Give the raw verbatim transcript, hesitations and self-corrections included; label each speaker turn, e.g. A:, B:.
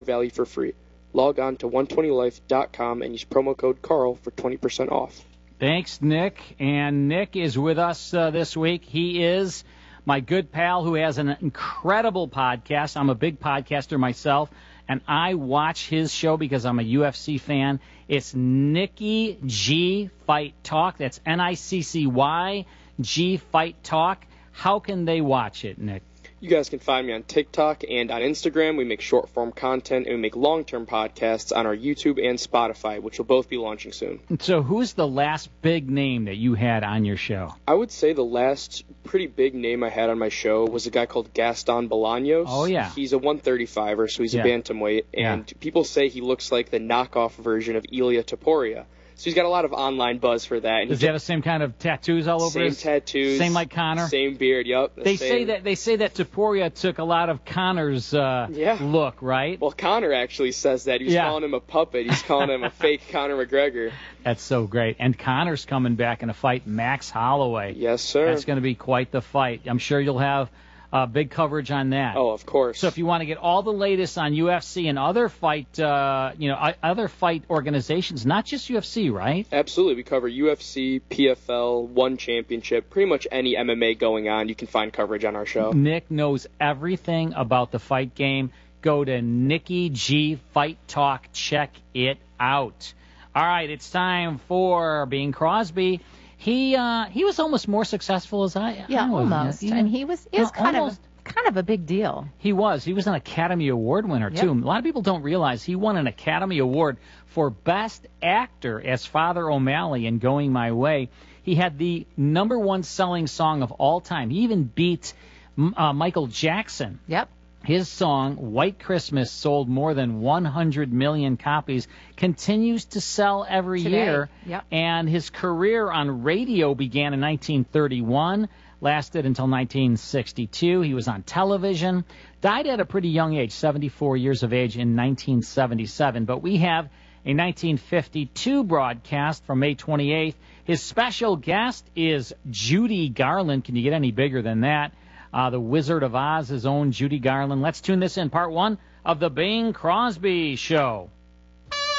A: value for free. Log on to one twenty life dot com and use promo code Carl for twenty percent off.
B: Thanks, Nick. And Nick is with us uh, this week. He is my good pal who has an incredible podcast. I'm a big podcaster myself, and I watch his show because I'm a U F C fan. It's Nicky G Fight Talk. That's N I C C Y G Fight Talk. How can they watch it, Nick?
A: You guys can find me on TikTok and on Instagram. We make short-form content, and we make long-term podcasts on our YouTube and Spotify, which will both be launching soon.
B: So who's the last big name that you had on your show?
A: I would say the last pretty big name I had on my show was a guy called Gaston Bolaños.
B: Oh, yeah.
A: He's a one thirty-fiver, so he's
B: Yeah.
A: a bantamweight, and
B: Yeah.
A: people say he looks like the knockoff version of Ilia Topuria. So he's got a lot of online buzz for that. And
B: Does he have the same kind of tattoos all over
A: Same
B: his?
A: tattoos.
B: Same like Connor?
A: Same beard, yep.
B: They
A: same.
B: say that they say that Topuria took a lot of Connor's uh,
A: Yeah.
B: look, right?
A: Well, Connor actually says that. He's
B: Yeah.
A: calling him a puppet. He's calling him a fake Conor McGregor.
B: That's so great. And Connor's coming back in a fight, Max Holloway.
A: Yes, sir.
B: That's going to be quite the fight. I'm sure you'll have uh, big coverage on that.
A: Oh, of course.
B: So if you want to get all the latest on U F C and other fight, uh, you know, o- other fight organizations, not just U F C, right?
A: Absolutely. We cover U F C, P F L, One Championship, pretty much any M M A going on. You can find coverage on our show.
B: Nick knows everything about the fight game. Go to Nicky G Fight Talk. Check it out. All right, it's time for Bing Crosby. He uh, he was almost more successful as I.
C: Yeah,
B: I was.
C: almost.
B: You know,
C: And he was he was
B: no,
C: kind
B: almost.
C: of kind of a big deal.
B: He was. He was an Academy Award winner,
C: Yep.
B: too. A lot of people don't realize he won an Academy Award for Best Actor as Father O'Malley in Going My Way. He had the number one selling song of all time. He even beat uh, Michael Jackson.
C: Yep.
B: His song, White Christmas, sold more than one hundred million copies, continues to sell every
C: Today.
B: year.
C: Yep.
B: And his career on radio began in nineteen thirty-one, lasted until nineteen sixty-two. He was on television, died at a pretty young age, seventy-four years of age in nineteen seventy-seven. But we have a nineteen fifty-two broadcast from May twenty-eighth. His special guest is Judy Garland. Can you get any bigger than that? Uh, the Wizard of Oz's own Judy Garland. Let's tune this in, part one of the Bing Crosby Show.